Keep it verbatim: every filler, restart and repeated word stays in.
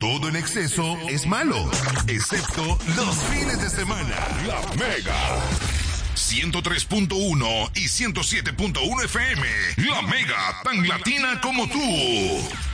Todo en exceso es malo, excepto los fines de semana. La Mega. ciento tres punto uno y ciento siete punto uno F M. La Mega, tan latina como tú.